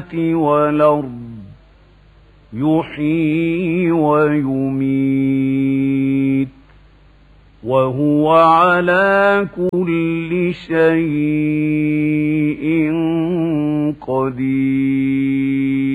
والأرض يحيي ويميت وهو على كل شيء قدير.